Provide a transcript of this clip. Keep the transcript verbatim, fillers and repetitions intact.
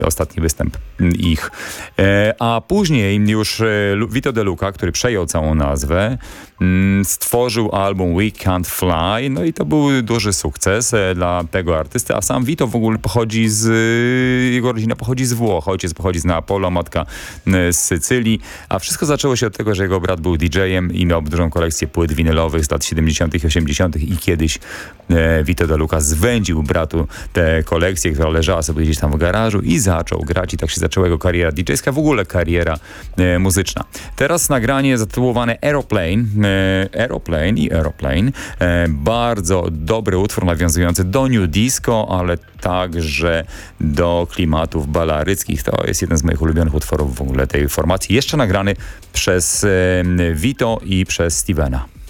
ostatni występ ich. A później już Vito De Luca, który przejął całą nazwę, stworzył album We Can't Fly, no i to był duży sukces dla tego artysty, a sam Vito w ogóle pochodzi z, jego rodzina pochodzi z Włoch, ojciec pochodzi z Neapolu, matka z Sycylii, a wszystko zaczęło się od tego, że jego brat był didżejem i miał dużą kolekcję płyt winylowych z lat siedemdziesiątych i osiemdziesiątych i kiedyś Vito De Luca zwędził bratu tę kolekcję, która leżała sobie gdzieś tam w garażu i zaczął grać i tak się zaczęła jego kariera didżejska, w ogóle kariera e, muzyczna. Teraz nagranie zatytułowane Aeroplane, e, Aeroplane i Aeroplane. E, bardzo dobry utwór nawiązujący do new disco, ale także do klimatów balaryckich. To jest jeden z moich ulubionych utworów w ogóle tej formacji. Jeszcze nagrany przez e, Vito i przez Stevena.